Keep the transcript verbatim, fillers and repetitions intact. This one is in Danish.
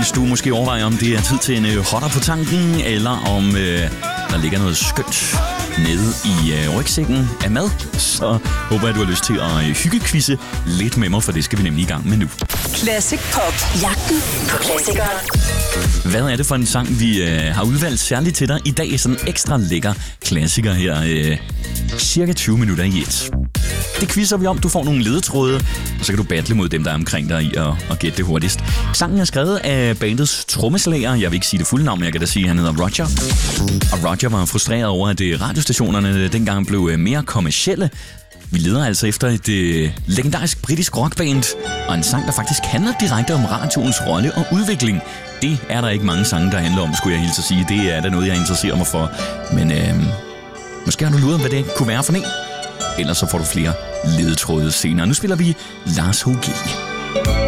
mens du måske overvejer, om det er tid til en øh, hotter på tanken, eller om øh, der ligger noget skønt nede i øh, rygsækken af mad, så håber jeg, du har lyst til at øh, hyggekvisse lidt med mig, for det skal vi nemlig i gang med nu. Classic Pop. Jagten på klassikere. Hvad er det for en sang, vi øh, har udvalgt særligt til dig i dag? Sådan en ekstra lækker klassiker her, øh, cirka tyve minutter i et. Det quizzer vi om. Du får nogle ledetråde, og så kan du battle mod dem, der er omkring dig i at, at gætte det hurtigst. Sangen er skrevet af bandets trommeslager. Jeg vil ikke sige det fulde navn, men jeg kan da sige, at han hedder Roger. Og Roger var frustreret over, at radiostationerne dengang blev mere kommercielle. Vi leder altså efter et øh, legendarisk britisk rockband, og en sang, der faktisk handler direkte om radioens rolle og udvikling. Det er der ikke mange sange, der handler om, skulle jeg hilse at sige. Det er da noget, jeg interesserer mig for. Men øh, måske har du luret, hvad det kunne være for en. Ellers så får du flere ledetråde senere. Nu spiller vi Lars H G